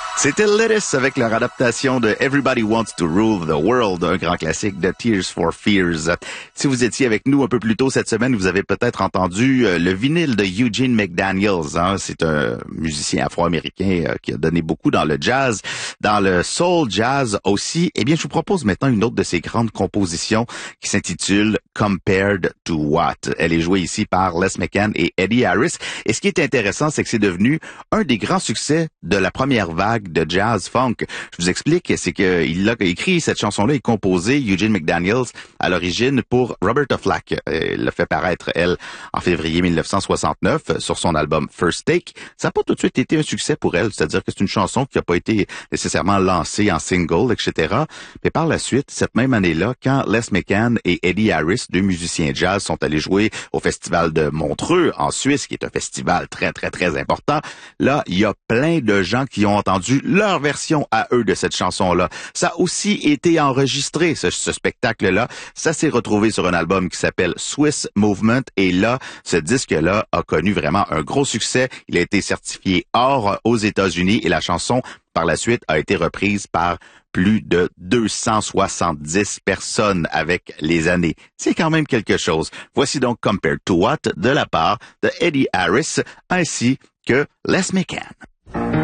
C'était Lettuce avec leur adaptation de Everybody Wants to Rule the World, un grand classique de Tears for Fears. Si vous étiez avec nous un peu plus tôt cette semaine, vous avez peut-être entendu le vinyle de Eugene McDaniels. C'est un musicien afro-américain qui a donné beaucoup dans le jazz, dans le soul jazz aussi. Eh bien, je vous propose maintenant une autre de ses grandes compositions qui s'intitule Compared to What. Elle est jouée ici par Les McCann et Eddie Harris. Et ce qui est intéressant, c'est que c'est devenu un des grands succès de la première vague de jazz funk. Je vous explique, c'est qu'il a écrit cette chanson-là et composé Eugene McDaniels à l'origine pour Roberta Flack. Elle l'a fait paraître, elle, en février 1969 sur son album First Take. Ça n'a pas tout de suite été un succès pour elle, c'est-à-dire que c'est une chanson qui n'a pas été nécessairement lancée en single, etc. Mais par la suite, cette même année-là, quand Les McCann et Eddie Harris, deux musiciens jazz, sont allés jouer au festival de Montreux, en Suisse, qui est un festival très, très, très important, là, il y a plein de gens qui ont entendu leur version à eux de cette chanson-là. Ça a aussi été enregistré, ce spectacle-là. Ça s'est retrouvé sur un album qui s'appelle Swiss Movement. Et là, ce disque-là a connu vraiment un gros succès. Il a été certifié or aux États-Unis et la chanson, par la suite, a été reprise par plus de 270 personnes avec les années. C'est quand même quelque chose. Voici donc Compared to What de la part de Eddie Harris ainsi que Les McCann.